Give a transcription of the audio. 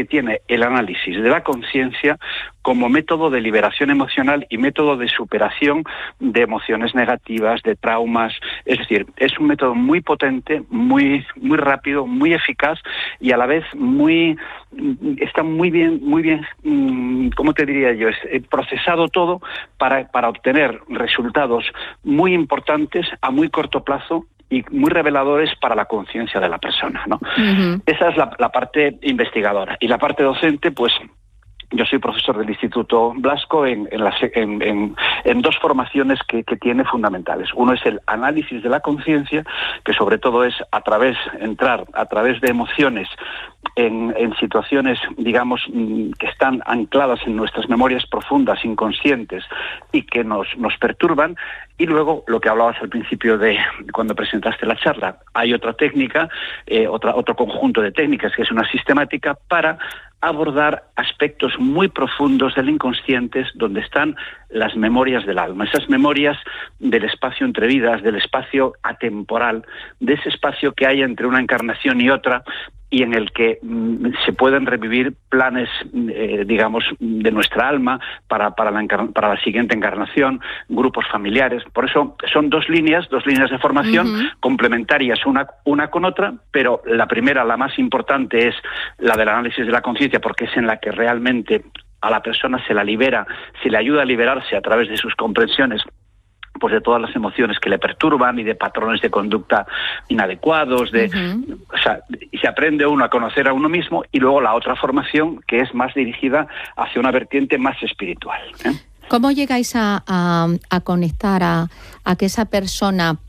que tiene el análisis de la conciencia como método de liberación emocional y método de superación de emociones negativas, de traumas. Es decir, es un método muy potente, muy rápido, muy eficaz y a la vez está muy bien, ¿cómo te diría yo? Procesado todo para obtener resultados muy importantes a muy corto plazo y muy reveladores para la conciencia de la persona, ¿no? Uh-huh. Esa es la parte investigadora. Y la parte docente, pues yo soy profesor del Instituto Blasco en dos formaciones que tiene fundamentales. Uno es el análisis de la conciencia, que sobre todo es entrar a través de emociones en situaciones, digamos, que están ancladas en nuestras memorias profundas, inconscientes, y que nos perturban. Y luego, lo que hablabas al principio de cuando presentaste la charla, hay otra técnica, otro conjunto de técnicas, que es una sistemática para abordar aspectos muy profundos del inconsciente, donde están las memorias del alma, esas memorias del espacio entre vidas, del espacio atemporal, de ese espacio que hay entre una encarnación y otra, y en el que se pueden revivir planes, digamos, de nuestra alma para la siguiente encarnación, grupos familiares. Por eso son dos líneas de formación uh-huh. complementarias una con otra, pero la primera, la más importante, es la del análisis de la conciencia, porque es en la que realmente a la persona se la libera, se le ayuda a liberarse a través de sus comprensiones, pues de todas las emociones que le perturban y de patrones de conducta inadecuados, uh-huh. o sea, y se aprende uno a conocer a uno mismo, y luego la otra formación que es más dirigida hacia una vertiente más espiritual, ¿eh? ¿Cómo llegáis a conectar a que esa persona